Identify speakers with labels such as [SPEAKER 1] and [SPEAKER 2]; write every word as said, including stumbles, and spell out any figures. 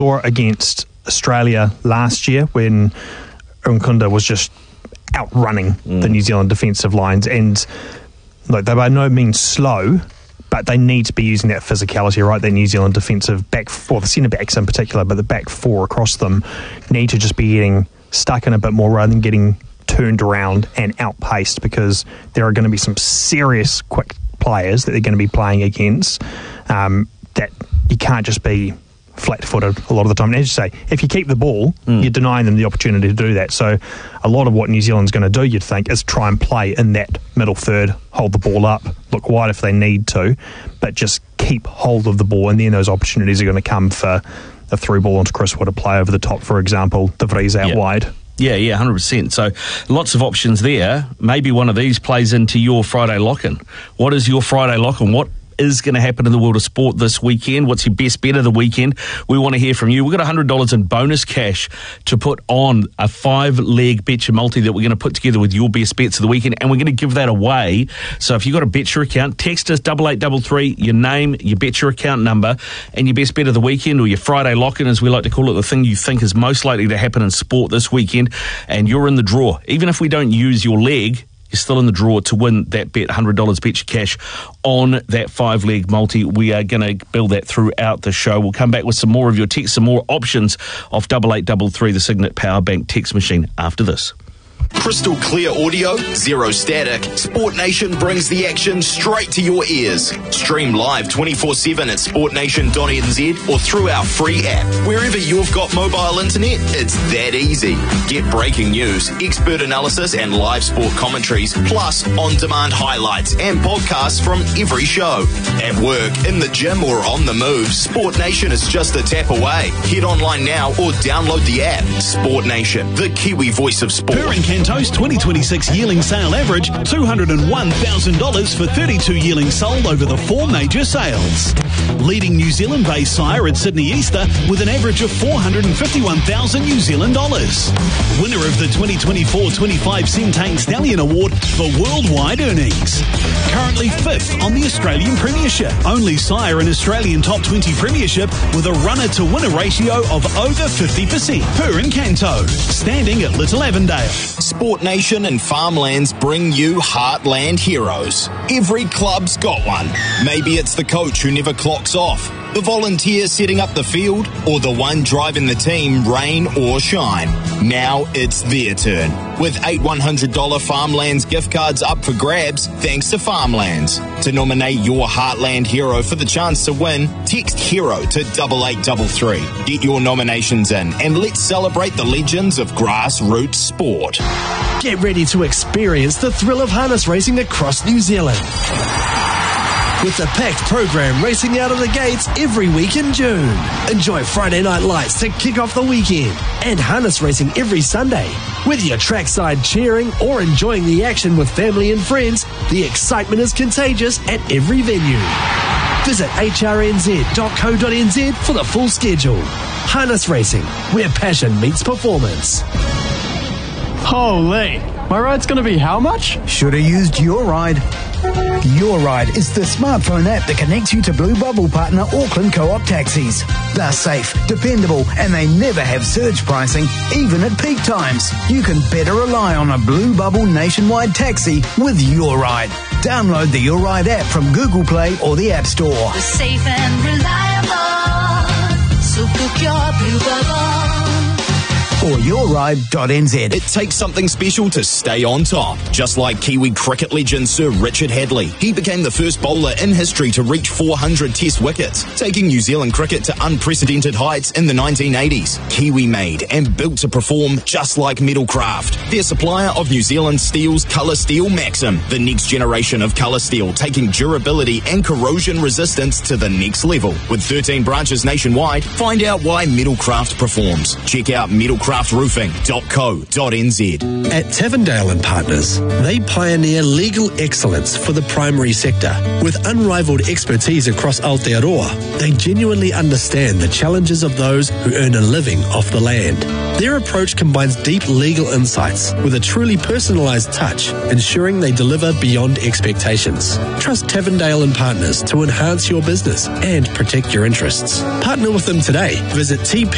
[SPEAKER 1] Or against Australia last year when Nkunda was just outrunning mm. the New Zealand defensive lines, and like, they by no means slow, but they need to be using that physicality, right? The New Zealand defensive back four, the centre backs in particular, but the back four across them need to just be getting stuck in a bit more rather than getting turned around and outpaced, because there are going to be some serious quick players that they're going to be playing against um, that you can't just be flat-footed a lot of the time. And as you say, if you keep the ball, mm. you're denying them the opportunity to do that. So a lot of what New Zealand's going to do, you'd think, is try and play in that middle third, hold the ball up, look wide if they need to, but just keep hold of the ball, and then those opportunities are going to come for a through ball onto Chris Wood, a play over the top, for example, De Vries out
[SPEAKER 2] yeah.
[SPEAKER 1] wide.
[SPEAKER 2] Yeah, yeah, one hundred percent. So lots of options there. Maybe one of these plays into your Friday lock-in. What is your Friday lock-in? What is going to happen in the world of sport this weekend? What's your best bet of the weekend? We want to hear from you. We've got one hundred dollars in bonus cash to put on a five-leg Betcha multi that we're going to put together with your best bets of the weekend, and we're going to give that away. So if you've got a Betcha account, text us double eight double three, your name, your Betcha account number, and your best bet of the weekend, or your Friday lock-in, as we like to call it, the thing you think is most likely to happen in sport this weekend, and you're in the draw. Even if we don't use your leg, you're still in the draw to win that bet, one hundred dollars Betcha cash on that five-leg multi. We are going to build that throughout the show. We'll come back with some more of your texts, some more options off double eight double three, the Signet Power Bank text machine, after this.
[SPEAKER 3] Crystal clear audio, zero static. Sport Nation brings the action straight to your ears. Stream live twenty-four seven at sport nation dot n z or through our free app. Wherever you've got mobile internet, it's that easy. Get breaking news, expert analysis and live sport commentaries, plus on-demand highlights and podcasts from every show. At work, in the gym or on the move, Sport Nation is just a tap away. Head online now or download the app. Sport Nation, the Kiwi voice of sport.
[SPEAKER 4] Canto's twenty twenty-six yearling sale average, two hundred one thousand dollars for thirty-two yearlings sold over the four major sales. Leading New Zealand-based sire at Sydney Easter with an average of four hundred fifty-one thousand New Zealand dollars. Winner of the twenty twenty-four twenty-five Centane Stallion Award for worldwide earnings. Currently fifth on the Australian Premiership. Only sire in Australian Top twenty Premiership with a runner-to-winner ratio of over fifty percent. Per Encanto, standing at Little Avondale.
[SPEAKER 3] Sport Nation and Farmlands bring you Heartland Heroes. Every club's got one. Maybe it's the coach who never clocks off, the volunteer setting up the field, or the one driving the team rain or shine. Now it's their turn. With eight one hundred dollars Farmlands gift cards up for grabs, thanks to Farmlands. To nominate your Heartland hero for the chance to win, text HERO to double eight double three. Get your nominations in and let's celebrate the legends of grassroots sport.
[SPEAKER 5] Get ready to experience the thrill of harness racing across New Zealand. With the packed program racing out of the gates every week in June. Enjoy Friday night lights to kick off the weekend and harness racing every Sunday. Whether you're trackside cheering or enjoying the action with family and friends, the excitement is contagious at every venue. Visit h r n z dot co dot n z for the full schedule. Harness racing, where passion meets performance.
[SPEAKER 6] Holy, my ride's going to be how much?
[SPEAKER 7] Should have used Your Ride. Your Ride is the smartphone app that connects you to Blue Bubble partner Auckland Co-op taxis. They're safe, dependable, and they never have surge pricing, even at peak times. You can better rely on a Blue Bubble nationwide taxi with Your Ride. Download the Your Ride app from Google Play or the App Store.
[SPEAKER 8] We're safe and reliable, so book your Blue Bubble.
[SPEAKER 7] Or your ride dot n z.
[SPEAKER 3] It takes something special to stay on top. Just like Kiwi cricket legend Sir Richard Hadley. He became the first bowler in history to reach four hundred test wickets, taking New Zealand cricket to unprecedented heights in the nineteen eighties. Kiwi made and built to perform just like Metalcraft. Their supplier of New Zealand Steel's Colour Steel Maxim, the next generation of colour steel, taking durability and corrosion resistance to the next level. With thirteen branches nationwide, find out why Metalcraft performs. Check out metalcraft roofing dot co dot n z.
[SPEAKER 9] At Tavendale and Partners, they pioneer legal excellence for the primary sector. With unrivaled expertise across Aotearoa, they genuinely understand the challenges of those who earn a living off the land. Their approach combines deep legal insights with a truly personalised touch, ensuring they deliver beyond expectations. Trust Tavendale and Partners to enhance your business and protect your interests. Partner with them today. Visit T P